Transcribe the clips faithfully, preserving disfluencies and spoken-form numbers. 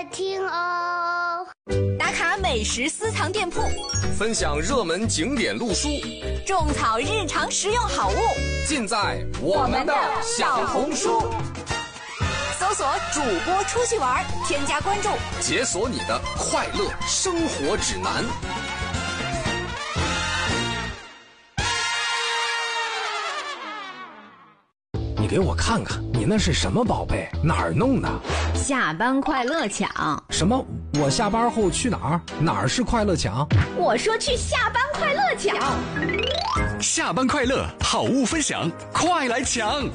听哦。 打卡美食私藏店铺， 分享热门景点路书， 种草日常实用好物， 尽在我们的小红书。 搜索主播出去玩，添加关注， 解锁你的快乐生活指南。 你给我看看，你那是什么宝贝？哪儿弄的？ 下班快乐抢。 什么？我下班后去哪儿？哪儿是快乐抢？ 我说去下班快乐抢。 下班快乐，好物分享，快来抢！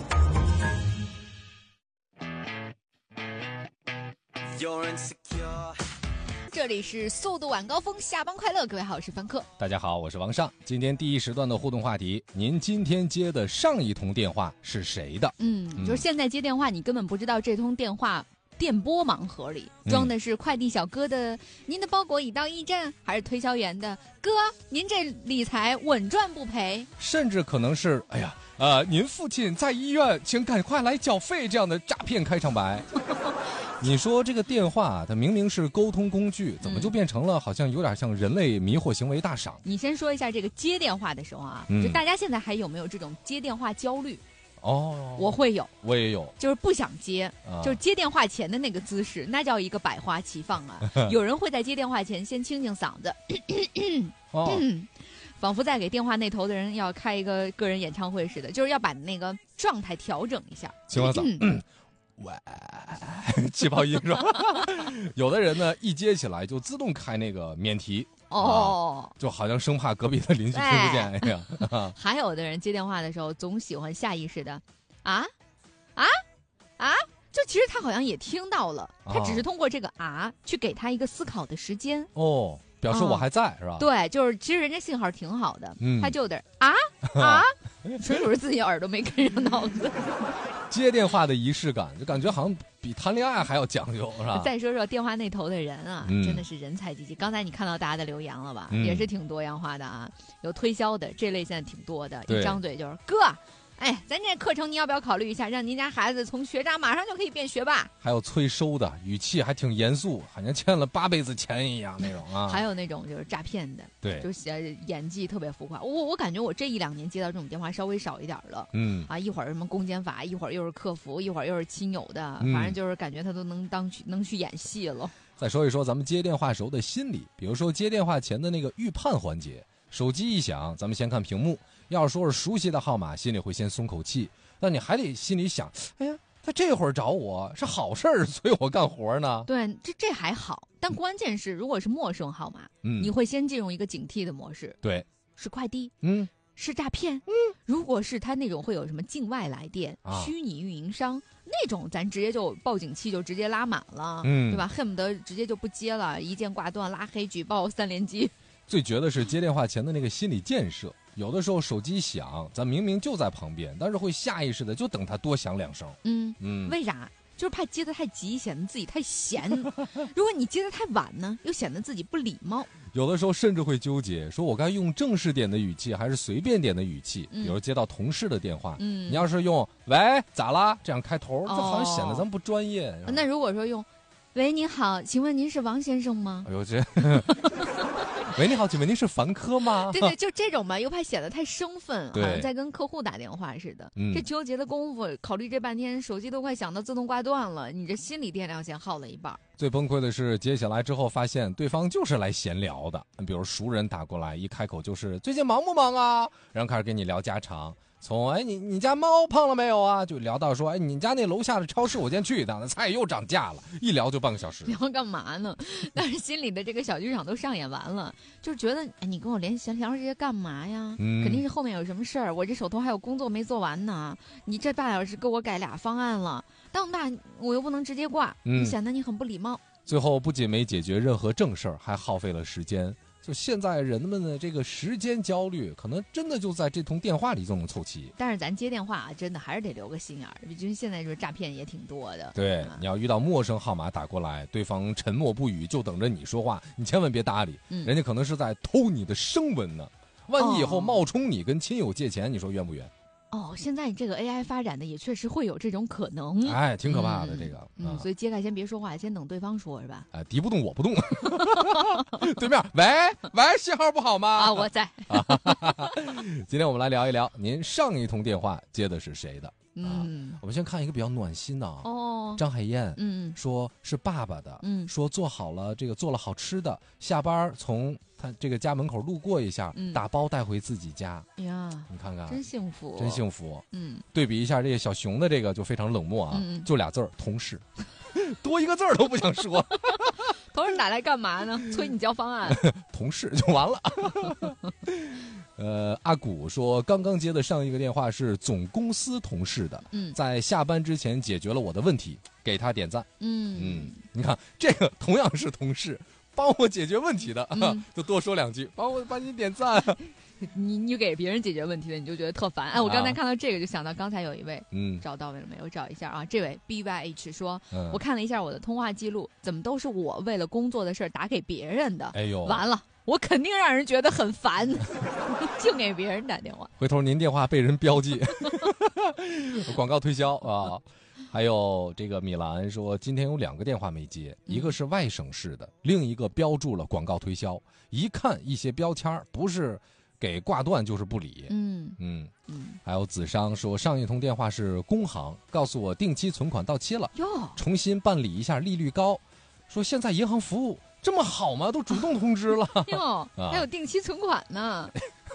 这里是速度晚高峰，下班快乐，各位好，我是凡客。 大家好，我是王尚。今天第一时段的互动话题，您今天接的上一通电话是谁的？ 嗯，嗯就是现在接电话，你根本不知道这通电话电波盲盒里装的是快递小哥的、嗯、您的包裹已到驿站，还是推销员的哥您这理财稳赚不赔， 甚至可能是哎呀呃，您父亲在医院，请赶快来缴费这样的诈骗开场白。你说这个电话它明明是沟通工具，怎么就变成了好像有点像人类迷惑行为大赏？ 你先说一下这个接电话的时候啊、嗯、就大家现在还有没有这种接电话焦虑？ 哦， 我会有， 我也有， 就是不想接、啊、就是接电话前的那个姿势，那叫一个百花齐放啊。有人会在接电话前先清清嗓子哦仿佛在给电话那头的人要开一个个人演唱会似的，就是要把那个状态调整一下， 清完嗓子喂，气泡音是吧？有的人呢，一接起来就自动开那个免提哦、啊，就好像生怕隔壁的邻居听不见一样。哎、 还有的人接电话的时候，总喜欢下意识的啊啊啊，就其实他好像也听到了，他只是通过这个啊去给他一个思考的时间哦。 表示我还在、嗯、是吧？ 对，就是其实人家信号挺好的，嗯、他就得啊啊，纯属是自己耳朵没跟上脑子。 接电话的仪式感，就感觉好像比谈恋爱还要讲究，是吧？ 再说说电话那头的人啊，嗯、真的是人才济济。刚才你看到大家的留言了吧？嗯、也是挺多样化的啊，有推销的，这类现在挺多的，一张嘴就是哥。哎，咱这课程你要不要考虑一下，让您家孩子从学渣马上就可以变学霸？ 还有催收的，语气还挺严肃，好像欠了八辈子钱一样那种啊。 还有那种就是诈骗的， 对， 就是演技特别浮夸。我我感觉我这一两年接到这种电话稍微少一点了，嗯啊，一会儿什么公检法，一会儿又是客服，一会儿又是亲友的，嗯、反正就是感觉他都能当去能去演戏了。 再说一说咱们接电话时候的心理，比如说接电话前的那个预判环节，手机一响，咱们先看屏幕。要是说是熟悉的号码，心里会先松口气，但你还得心里想，哎呀，他这会儿找我是好事儿，所以我干活呢。 对，这这还好，但关键是，如果是陌生号码，嗯，你会先进入一个警惕的模式。 对， 是快递， 嗯， 是诈骗，嗯，如果是他那种会有什么境外来电、啊、虚拟运营商那种，咱直接就报警器就直接拉满了，嗯，对吧？恨不得直接就不接了，一键挂断、拉黑、举报、三连击。 最绝的是接电话前的那个心理建设。有的时候手机响，咱明明就在旁边，但是会下意识的就等它多响两声。 嗯嗯，为啥？就是怕接得太急，显得自己太闲。如果你接得太晚呢，又显得自己不礼貌。 有的时候甚至会纠结，说我该用正式点的语气还是随便点的语气。 嗯、 比如接到同事的电话，嗯，你要是用“喂，咋啦”这样开头，这好像显得咱们不专业。 哦、那如果说用“喂，你好，请问您是王先生吗？” 哎呦这。喂，你好，请问您是凡科吗？ 对对，就这种吧，又怕显得太生分，好像在跟客户打电话似的。嗯、这纠结的功夫，考虑这半天，手机都快响到自动挂断了，你这心理电量先耗了一半。 最崩溃的是接下来之后发现对方就是来闲聊的，比如熟人打过来，一开口就是最近忙不忙啊，然后开始跟你聊家常。从哎你你家猫胖了没有啊？就聊到说哎你家那楼下的超市我今天去一趟，那菜又涨价了，一聊就半个小时。 聊干嘛呢？但是心里的这个小剧场都上演完了，就是觉得哎你跟我联系聊这些干嘛呀？嗯、肯定是后面有什么事儿，我这手头还有工作没做完呢。你这半小时给我改俩方案了，但那我又不能直接挂，嗯、显得你很不礼貌。 最后不仅没解决任何正事儿，还耗费了时间。就现在人们的这个时间焦虑，可能真的就在这通电话里就能凑齐。 但是咱接电话啊，真的还是得留个心眼儿，毕竟现在就是诈骗也挺多的。 对， 啊、 你要遇到陌生号码打过来，对方沉默不语，就等着你说话，你千万别搭理，嗯、人家可能是在偷你的声纹呢。万一以后冒充你跟亲友借钱，你说冤不冤？ 哦，现在这个 A I 发展的也确实会有这种可能， 哎，挺可怕的、 嗯、 这个。 嗯， 啊、 所以接下先别说话，先等对方说是吧？ 哎，敌不动我不动。对面，喂喂，信号不好吗？ 啊，我在。 今天我们来聊一聊，您上一通电话接的是谁的？ 嗯、 啊，我们先看一个比较暖心的啊。 哦， 张海燕， 嗯， 说是爸爸的， 嗯， 说做好了这个做了好吃的，下班从他这个家门口路过一下， 嗯、 打包带回自己家。 呀， 你看看， 真幸福， 真幸福。 嗯， 对比一下这个小熊的这个就非常冷漠啊， 嗯、 就俩字儿同事，多一个字儿都不想说。 同事打来干嘛呢？催你交方案。 同事就完了。呃，阿古说，刚刚接的上一个电话是总公司同事的， 嗯，在下班之前解决了我的问题，给他点赞。 嗯嗯，你看这个同样是同事，帮我解决问题的，嗯、就多说两句，帮我帮你点赞。 你你给别人解决问题的，你就觉得特烦。哎，我刚才看到这个就想到刚才有一位，嗯，找到位了没有？找一下啊，这位 B Y H 说，嗯、我看了一下我的通话记录，怎么都是我为了工作的事儿打给别人的？ 哎呦， 完了。我肯定让人觉得很烦，净给别人打电话。 回头您电话被人标记，广告推销啊。还有这个米兰说，今天有两个电话没接， 嗯、 一个是外省市的，另一个标注了广告推销。一看一些标签，不是给挂断就是不理。 嗯嗯嗯。 还有子商说，上一通电话是工行，告诉我定期存款到期了， 哟， 重新办理一下，利率高。说现在银行服务这么好吗？都主动通知了。 哟，还有定期存款呢。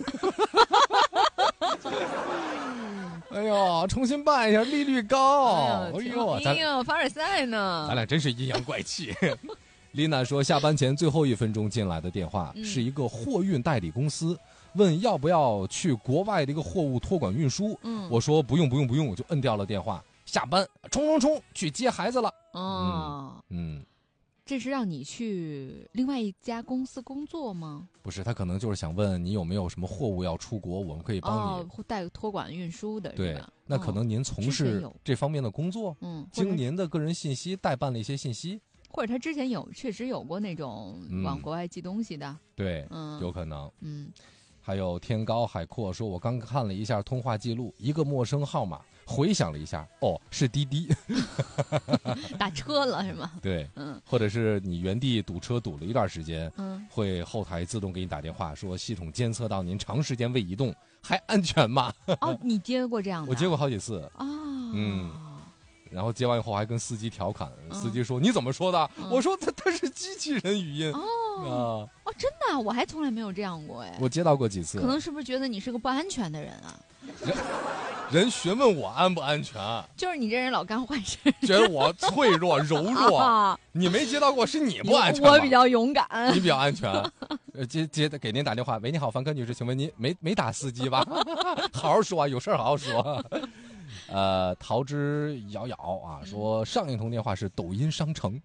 哎呦，重新办一下，利率高。 哎呦，哎呦，凡尔赛呢？ 咱俩真是阴阳怪气。丽娜说，下班前最后一分钟进来的电话、嗯、是一个货运代理公司，问要不要去国外的一个货物托管运输。嗯，我说不用不用不用，我就摁掉了电话。下班冲冲冲去接孩子了。 哦， 嗯。嗯， 这是让你去另外一家公司工作吗？ 不是，他可能就是想问你有没有什么货物要出国，我们可以帮你、 哦、带托管运输的。 对，那可能您从事这方面的工作，嗯，经您的个人信息代办了一些信息， 或者他之前有确实有过那种往国外寄东西的， 嗯、对，嗯，有可能， 嗯。 还有天高海阔说，我刚看了一下通话记录，一个陌生号码。回想了一下，哦，是滴滴， 打车了是吗？ 对，嗯，或者是你原地堵车堵了一段时间，嗯，会后台自动给你打电话说，系统监测到您长时间未移动，还安全吗？ 哦，你接过这样的？ 我接过好几次啊，哦、 嗯，然后接完以后还跟司机调侃，嗯、司机说你怎么说的？嗯、我说他他是机器人语音。 哦，啊、哦，真的，我还从来没有这样过哎。 我接到过几次， 可能是不是觉得你是个不安全的人啊？ 人, 人询问我安不安全， 就是你这人老干坏事， 觉得我脆弱柔弱。啊、你没接到过，是你不安全。 我比较勇敢， 你比较安全。呃，接接给您打电话，喂，你好，凡客女士，请问您没没打司机吧？好好说啊，有事好好说。呃，桃之遥遥啊，说上一通电话是抖音商城。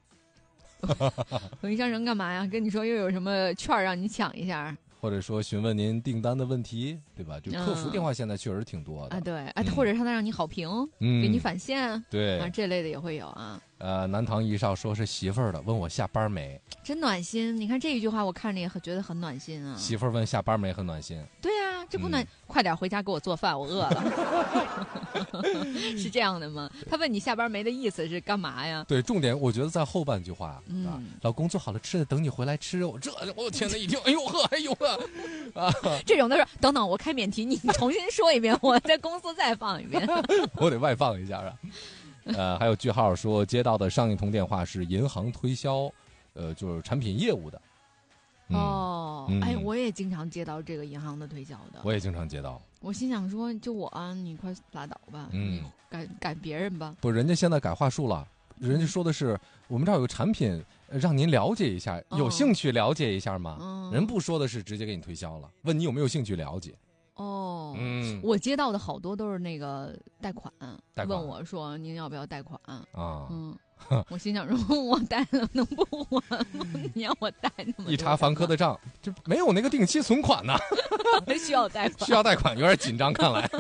抖音商城干嘛呀？跟你说又有什么券让你抢一下？ 或者说询问您订单的问题，对吧？就客服电话现在确实挺多的、 嗯、啊，对，啊，嗯、或者让他让你好评，嗯，给你返现， 对啊，这类的也会有啊。 呃，南唐一少说是媳妇儿的，问我下班没？ 真暖心！你看这一句话，我看着也很觉得很暖心啊。 媳妇儿问下班没，很暖心。 对啊，这不暖，嗯、快点回家给我做饭，我饿了。是这样的吗？他问你下班没的意思是干嘛呀？ 对，重点我觉得在后半句话，嗯、啊，老公做好了吃的，等你回来吃。我这，我天哪！一听，哎呦呵，哎呦呵，啊， 这种都是等等，我开免提，你重新说一遍，我在公司再放一遍。 我得外放一下啊。呃，还有句号说接到的上一通电话是银行推销，呃，就是产品业务的。 嗯、哦，嗯、哎，我也经常接到这个银行的推销的。 我也经常接到。 我心想说，就我啊，你快拉倒吧，嗯，你赶赶别人吧。 不，人家现在改话术了，人家说的是、嗯、我们这儿有个产品，让您了解一下，有兴趣了解一下吗？嗯、人不说的是直接给你推销了，问你有没有兴趣了解。 哦，嗯，我接到的好多都是那个贷款，贷款问我说您要不要贷款啊？嗯，我心想说我贷了能不还吗？你要我贷那么多？ 一查凡科的账，这没有那个定期存款呢， 需要贷款， 需要贷款，有点紧张，看来。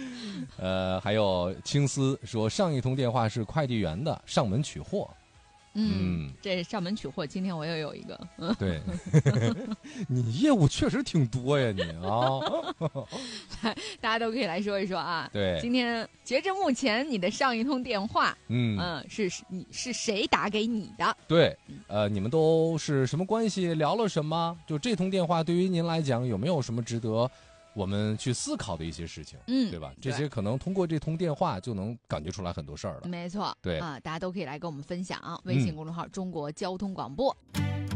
呃，还有青丝说上一通电话是快递员的，上门取货。 嗯，这上门取货，今天我又有一个。嗯， 对，你业务确实挺多呀，你啊。 大家都可以来说一说啊。 对， 今天截至目前，你的上一通电话， 嗯嗯，是你是谁打给你的？ 对，呃，你们都是什么关系？聊了什么？就这通电话对于您来讲，有没有什么值得我们去思考的一些事情？嗯，对吧？这些可能通过这通电话就能感觉出来很多事儿了。 没错， 对啊，大家都可以来跟我们分享。微信公众号“中国交通广播”。